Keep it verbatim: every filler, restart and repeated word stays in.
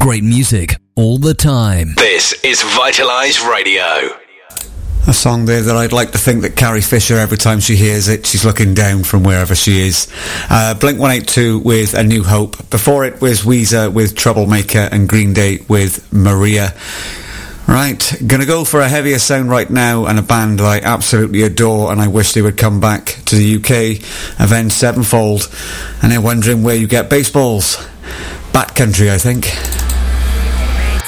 Great music all the time. This is Vitalize Radio. A song there that I'd like to think that Carrie Fisher, every time she hears it, she's looking down from wherever she is. Uh, Blink one eighty-two with A New Hope. Before it was Weezer with Troublemaker and Green Day with Maria. Right, gonna go for a heavier sound right now, and a band that I absolutely adore, and I wish they would come back to the U K. Avenged Sevenfold. And they're wondering where you get baseballs. Bat Country, I think.